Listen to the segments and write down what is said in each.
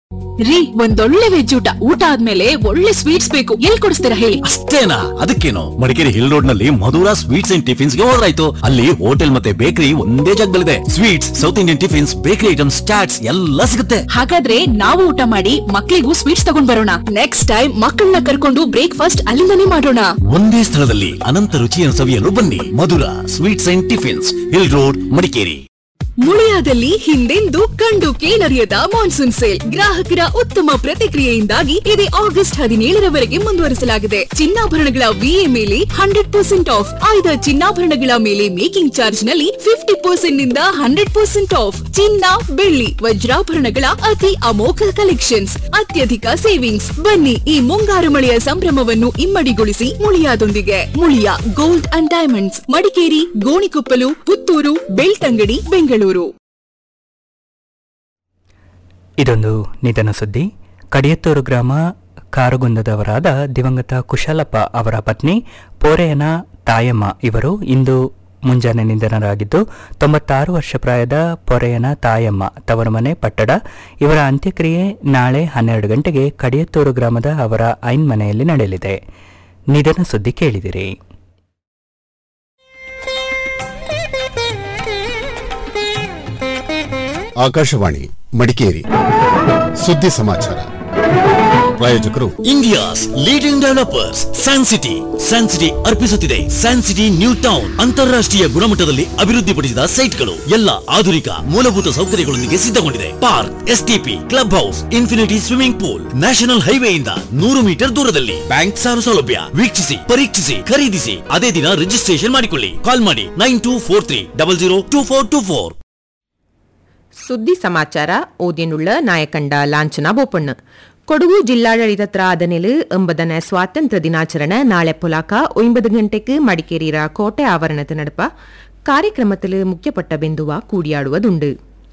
ರೀ, ಒಂದೊಳ್ಳೆ ವೆಜ್ ಊಟ ಆದ್ಮೇಲೆ ಒಳ್ಳೆ ಸ್ವೀಟ್ಸ್ ಬೇಕು. ಎಲ್ಲಿ ಕೊಡಿಸ್ತೀರಾ ಹೇಳಿ? ಅಷ್ಟೇನಾ? ಅದಕ್ಕೇನು, ಮಡಿಕೇರಿ ಹಿಲ್ ರೋಡ್ ನಲ್ಲಿ ಮಧುರಾ ಸ್ವೀಟ್ಸ್ ಅಂಡ್ ಟಿಫಿನ್ಸ್ ಗೆ ಹೋದ್ರಾಯ್ತು. ಅಲ್ಲಿ ಹೋಟೆಲ್ ಮತ್ತೆ ಬೇಕರಿ ಒಂದೇ ಜಾಗದಲ್ಲಿದೆ. Sweets, south Indian tiffins, bakery items, chaats ಎಲ್ಲ ಸಿಗುತ್ತೆ. ಹಾಗಾದ್ರೆ ನಾವು ಊಟ ಮಾಡಿ ಮಕ್ಳಿಗೂ ಸ್ವೀಟ್ಸ್ ತಗೊಂಡ್ ಬರೋಣ. ನೆಕ್ಸ್ಟ್ ಟೈಮ್ ಮಕ್ಕಳನ್ನ ಕರ್ಕೊಂಡು ಬ್ರೇಕ್ಫಾಸ್ಟ್ ಅಲ್ಲಿಂದನೇ ಮಾಡೋಣ. ಒಂದೇ ಸ್ಥಳದಲ್ಲಿ ಅನಂತ ರುಚಿಯನ್ನು ಸವಿಯಲು ಬನ್ನಿ. Madhura sweets and tiffins, hill road, Madikeri. ಮುಳಿಯಾದಲ್ಲಿ ಹಿಂದೆಂದೂ ಕಂಡು ಕೇಳರಿಯದ ಮಾನ್ಸೂನ್ ಸೇಲ್. ಗ್ರಾಹಕರ ಉತ್ತಮ ಪ್ರತಿಕ್ರಿಯೆಯಿಂದಾಗಿ ಇದು ಆಗಸ್ಟ್ 17ರವರೆಗೆ ಮುಂದುವರಿಸಲಾಗಿದೆ. ಚಿನ್ನಾಭರಣಗಳ ವಿಎ ಮೇಲೆ 100% ಆಫ್. ಆಯ್ದ ಚಿನ್ನಾಭರಣಗಳ ಮೇಲೆ ಮೇಕಿಂಗ್ ಚಾರ್ಜ್ ನಲ್ಲಿ 50% ನಿಂದ 100% ಆಫ್. ಚಿನ್ನ, ಬೆಳ್ಳಿ, ವಜ್ರಾಭರಣಗಳ ಅತಿ ಅಮೋಘ ಕಲೆಕ್ಷನ್ಸ್, ಅತ್ಯಧಿಕ ಸೇವಿಂಗ್ಸ್. ಬನ್ನಿ, ಈ ಮುಂಗಾರು ಮಳೆಯ ಸಂಭ್ರಮವನ್ನು ಇಮ್ಮಡಿಗೊಳಿಸಿ ಮುಳಿಯಾದೊಂದಿಗೆ. Muliya gold and diamonds, Madikeri, Gonikoppal, Puttur, Belthangady, Bengaluru. ಇದೊಂದು ನಿಧನ ಸುದ್ದಿ. ಕಡಿಯತ್ತೂರು ಗ್ರಾಮ ಕಾರುಗುಂದದವರಾದ ದಿವಂಗತ ಕುಶಲಪ್ಪ ಅವರ ಪತ್ನಿ ಪೋರೆಯನ ತಾಯಮ್ಮ ಇವರು ಇಂದು ಮುಂಜಾನೆ ನಿಧನರಾಗಿದ್ದು 96 ವರ್ಷ ಪ್ರಾಯದ ಪೊರೆಯನ ತಾಯಮ್ಮ ತವರು ಮನೆ ಪಟ್ಟಡ. ಇವರ ಅಂತ್ಯಕ್ರಿಯೆ ನಾಳೆ 12 ಗಂಟೆಗೆ ಕಡಿಯತ್ತೂರು ಗ್ರಾಮದ ಅವರ ಐನ್ ಮನೆಯಲ್ಲಿ ನಡೆಯಲಿದೆ. ನಿಧನ ಸುದ್ದಿ ಕೇಳಿದಿರಿ. ಆಕಾಶವಾಣಿ ಮಡಿಕೇರಿ ಸುದ್ದಿ ಸಮಾಚಾರ. ಪ್ರಾಯೋಜಕರು India's leading developers Sancity. Sancity ಅರ್ಪಿಸುತ್ತಿದೆ Sancity new town. ಅಂತಾರಾಷ್ಟ್ರೀಯ ಗುಣಮಟ್ಟದಲ್ಲಿ ಅಭಿವೃದ್ಧಿಪಡಿಸಿದ ಸೈಟ್ಗಳು, ಎಲ್ಲ ಆಧುನಿಕ ಮೂಲಭೂತ ಸೌಕರ್ಯಗಳೊಂದಿಗೆ ಸಿದ್ಧಗೊಂಡಿದೆ. Park, STP, club house, infinity swimming pool, national ಹೈವೇಯಿಂದ 100 metre ದೂರದಲ್ಲಿ. ಬ್ಯಾಂಕ್ ಸಾಲ ಸೌಲಭ್ಯ. ವೀಕ್ಷಿಸಿ, ಪರೀಕ್ಷಿಸಿ, ಖರೀದಿಸಿ. ಅದೇ ದಿನ ರಿಜಿಸ್ಟ್ರೇಷನ್ ಮಾಡಿಕೊಳ್ಳಿ. ಕಾಲ್ ಮಾಡಿ 9243002424. ಸುದ್ದಿ ಸಮಾಚಾರ ಓದಿನುಳ್ಳ ನಾಯಕಂಡ ಲಾಂಛನ ಬೋಪಣ್ಣ. ಕೊಡಗು ಜಿಲ್ಲಾಡಳಿತತ್ರ ಆದನೆಲು 9ನೇ ಸ್ವಾತಂತ್ರ್ಯ ದಿನಾಚರಣೆ ನಾಳೆ ಪುಲಾಕ 9 ಗಂಟೆಗೆ ಮಡಿಕೇರಿಯ ಕೋಟೆ ಆವರಣದ ನಡಪ ಕಾರ್ಯಕ್ರಮത്തിൽ ಮುಖ್ಯಪಟ್ಟ ಬಿಂದುವ ಕೂಡಿಯಾಡುವುದುಂಡು.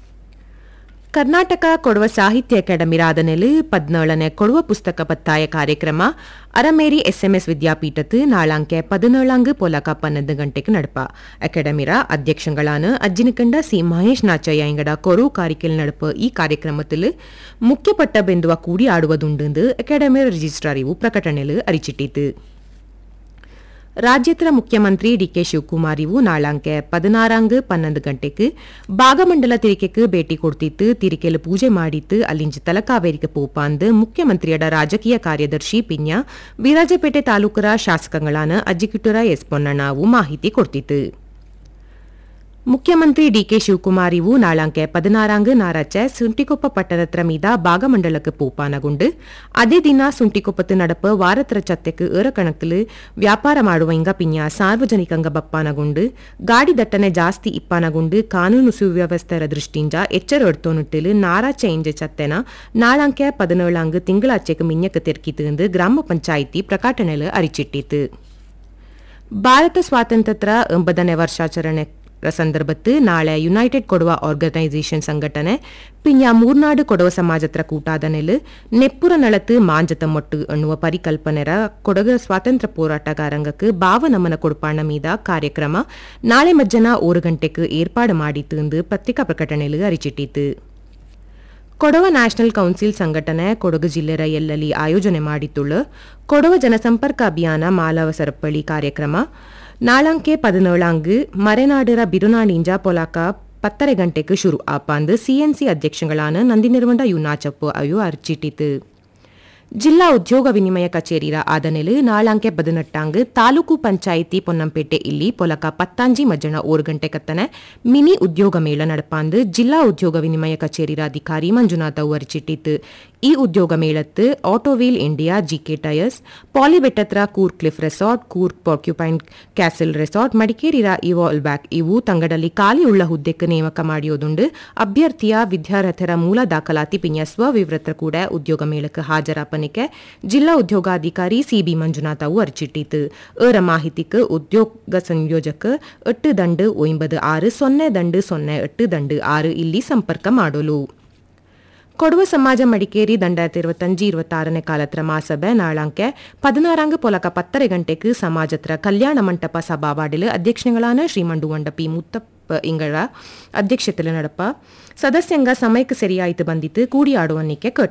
ಕರ್ನಾಟಕ ಕೊಡವ ಸಾಹಿತ್ಯ ಅಕಾಡೆಮಿ ಆದನೆಲು 17ನೇ ಕೊಡವ ಪುಸ್ತಕ ಪತ್ತಾಯ ಕಾರ್ಯಕ್ರಮ ಅರಮೇರಿ ಎಸ್ಎಂಎಸ್ ವಿದ್ಯಾಪೀಠത്ത് ನಾಳಾಂಕೆ 17 ಪೊಲಕ 12 ಗಂಟೆಗೆ ನಡಪ. ಅಕಾಡೆಮಿರ ಅಧ್ಯಕ್ಷಗಳಾன ಅಜ್ಜಿನಕಂಡ ಸಿ ಮಹೇಶ್ ನಾಚಯ್ಯ ಇಂಗಡ ಕೊರು ಕಾರಿಕೆಲ್ ನಡಪ ಈ ಕಾರ್ಯಕ್ರಮത്തിൽ ಮುಖ್ಯಪಟ್ಟ ಬಿಂದುವ ಕೂಡಿ ಆಡುವುದುಂಡು ಅಕಾಡೆಮಿ ರಿಜಿಸ್ಟ್ರಾರ್ ಇವು ಪ್ರಕಟಣೆಲು ಅರಿಚಿಟ್ಟಿತು. ರಾಜ್ಯದ ಮುಖ್ಯಮಂತ್ರಿ ಡಿಕೆ ಶಿವಕುಮಾರ್ ಇವು ನಾಳಾಂಕೆ 16 12 ಗಂಟೆಗೆ ಭಾಗಮಂಡಲ ತಿರಿಕೆಗೆ ಭೇಟಿ ಕೊಡ್ತಿತ್ತು. ತಿರಿಕೆಲು ಪೂಜೆ ಮಾಡಿತ್ತು. ಅಲ್ಲಿಂಜ ತಲಕಾವೇರಿಗೆ ಪೋಪಾಂದು ಮುಖ್ಯಮಂತ್ರಿಯಡ ರಾಜಕೀಯ ಕಾರ್ಯದರ್ಶಿ ಪಿನ್ಯ ವಿರಾಜಪೇಟೆ ತಾಲೂಕರ ಶಾಸಕಗಳಾನ ಅಜ್ಜಿಕಿಟುರ ಎಸ್ ಪೊನ್ನಣ್ಣವು ಮಾಹಿತಿ ಕೊಡ್ತಿತ್ತು. ಮುಖ್ಯಮಂತ್ರಿ ಡಿಕೆ ಶಿವಕುಮಾರ್ ಇವು ನಾಳಾಂಕೆ 16 ನಾರಾಚೆ ಸುಂಟಿಕೊಪ್ಪ ಪಟ್ಟಣತ್ರ ಮೀದ ಭಾಗಮಂಡಲಕ್ಕೆ ಪೋಪಾನಗೊಂಡು ಅದೇ ದಿನ ಸುಂಟಿಕೊಪ್ಪತ್ತು ನಡಪ ವಾರತ್ರ ಚತ್ತೆக்கு ಏರಕಣಕ್ಕಲು ವ್ಯಾಪಾರ ಮಾಡುವ ಇಂಗ ಪಿನ್ಯ ಸಾರ್ವಜನಿಕಂಗ ಬಪ್ಪಾನಗೊಂಡು ಗಾಡಿ ದಟ್ಟಣೆ ಜಾಸ್ತಿ ಇಪ್ಪಾನಗೊಂಡು ಕಾನೂನು ಸುವ್ಯವಸ್ಥೆಯ ದೃಷ್ಟಿಂಜ ಎಚ್ಚರ ಎಡ್ತೋನುಟ್ಟಿಲು ನಾರಾಚೆ ಇಂಜ ಚತ್ತೆನ ನಾಳಾಂಕೆ 17 ತಿಂಗಳಾಚೆಗೆ ಮಿನ್ಯಕ್ಕೆ ತೆರಕಿತು ಎಂದು ಗ್ರಾಮ ಪಂಚಾಯಿತಿ ಪ್ರಕಟಣೆಲು ಅರಿಚಿಟ್ಟಿತು. ಭಾರತ ಸ್ವಾತಂತ್ರ್ಯದ 9ನೇ ವರ್ಷಾಚರಣೆ ಸಂದರ್ಭತ್ತು ನಾಳೆ ಯುನೈಟೆಡ್ ಕೊಡವ ಆರ್ಗನೈಸೇಷನ್ ಸಂಘಟನೆ ಪಿನ್ಯ ಮೂರ್ನಾಡು ಕೊಡವ ಸಮಾಜತ್ರ ಕೂಟಾದನೆಲು ನೆಪ್ಪುರ ನಳತ್ತು ಮಾಂಜತ ಮೊಟ್ಟು ಅನ್ನುವ ಪರಿಕಲ್ಪನೆರ ಕೊಡಗ ಸ್ವಾತಂತ್ರ್ಯ ಹೋರಾಟಗಾರಂಗಕ್ಕೆ ಭಾವನಮನ ಕೊಡುಪಾಣ ಮೀದ ಕಾರ್ಯಕ್ರಮ ನಾಳೆ ಮಧ್ಯಾಹ್ನ 1 ಗಂಟೆಗೆ ಏರ್ಪಾಡು ಮಾಡಿತು ಎಂದು ಪತ್ರಿಕಾ ಪ್ರಕಟಣೆಲು ಅರಿಚಿಟ್ಟಿತು. ಕೊಡವ ನ್ಯಾಷನಲ್ ಕೌನ್ಸಿಲ್ ಸಂಘಟನೆ ಕೊಡಗು ಜಿಲ್ಲೆಯ ಎಲ್ಲೆಲ್ಲಿ ಆಯೋಜನೆ ಮಾಡಿತ್ತುಳ್ಳ ಕೊಡವ ಜನಸಂಪರ್ಕ ಅಭಿಯಾನ ಮಾಲವ ಸರಪಳಿ ಕಾರ್ಯಕ್ರಮ ನಾಳಾಂಕೆ 17 ಮರೆನಾಡರ ಬಿರುನಾಡಿಂಜ ಪೊಲಾಕ 10 ಗಂಟೆಗೆ ಶುರು ಆಪಾಂದು ಸಿಎನ್ಸಿ ಅಧ್ಯಕ್ಷಗಳಾನ ನಂದಿನಿರ್ವಂಡ ಯುನಾಚಪ್ಪು ಅವು ಅರ್ಚಿಟ್ಟಿತು. ಜಿಲ್ಲಾ ಉದ್ಯೋಗ ವಿನಿಮಯ ಕಚೇರಿರ ಆದನೆಲು ನಾಳಾಂಕೆ 18 ತಾಲೂಕು ಪಂಚಾಯಿತಿ ಪೊನ್ನಂಪೇಟೆ ಇಲ್ಲಿ ಪೊಲಕ 10 ಮಜ್ಜನ 1 ಗಂಟೆ ಕತ್ತನೆ ಮಿನಿ ಉದ್ಯೋಗ ಮೇಳ ನಡಪಾಂದು ಜಿಲ್ಲಾ ಉದ್ಯೋಗ ವಿನಿಮಯ ಕಚೇರಿರ ಅಧಿಕಾರಿ ಮಂಜುನಾಥ್ ಅವು ಅರಿಚಿಟ್ಟಿತು. ಈ ಉದ್ಯೋಗ ಮೇಳತ್ತು ಆಟೋವೀಲ್ India, GK tyres, ಪಾಲಿಬೆಟ್ಟತ್ರ Coorg cliff resort, Coorg ಪಾರ್ಕ್ಯುಪೈನ್ castle resort, ಮಡಿಕೇರಿರ ಇವಾಲ್ back ಇವು ತಂಗಡಲ್ಲಿ ಖಾಲಿ ಉಳ್ಳ ಹುದ್ದೆಕ್ಕೆ ನೇಮಕ ಮಾಡಿಯೋದುಂಡು. ಅಭ್ಯರ್ಥಿಯ ವಿದ್ಯಾರ್ಥಿರ ಮೂಲ ದಾಖಲಾತಿ ಪಿನ್ಯ ಸ್ವವಿವೃತ್ತ ಕೂಡ ಉದ್ಯೋಗ ಮೇಳಕ್ಕೆ ಹಾಜರಾಪನಿಕೆ ಜಿಲ್ಲಾ ಉದ್ಯೋಗಾಧಿಕಾರಿ ಸಿಬಿ ಮಂಜುನಾಥ್ ಅವು ಅರ್ಚಿಟ್ಟಿತು. ಅವರ ಮಾಹಿತಿಗೆ ಉದ್ಯೋಗ ಸಂಯೋಜಕ 8-96-0-08-6 ಇಲ್ಲಿ ಸಂಪರ್ಕ ಮಾಡಲು. ಕೊಡವ ಸಮಾಜ ಮಡಿಕೇರಿ 2025-26ನೇ ಕಾಲತ್ರ ಮಾಸಭೆ ನಾಳಾಂಕೆ 16 ಪೊಲಕ 10 ಗಂಟೆಗೆ ಸಮಾಜತ್ರ ಕಲ್ಯಾಣ ಮಂಟಪ ಸಭಾವಾಡಿಲು ಅಧ್ಯಕ್ಷಗಳಾನ ಶ್ರೀಮಂಡು ಪಿ ಮುತ್ತಪ್ಪ ಇಂಗಳ ಅಧ್ಯಕ್ಷತೆಯಲ್ಲಿ ನಡಪ ಸದಸ್ಯಂಗ ಸಮಯಕ್ಕೆ ಸರಿಯಾಯಿತು ಬಂದಿತ್ತು ಕೂಡಿ ಆಡುವನ್ನಿಕೆ